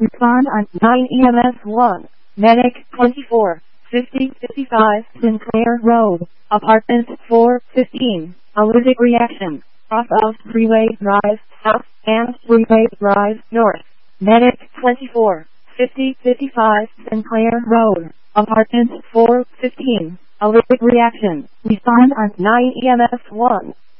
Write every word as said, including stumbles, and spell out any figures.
Respond on nine E M S one. Medic twenty-four fifty fifty-five Sinclair Road, Apartment four fifteen. Allergic reaction. Off of Freeway Drive South and Freeway Drive North. Medic twenty-four fifty fifty-five Sinclair Road, Apartment four fifteen. Allergic reaction. Respond on nine E M S one.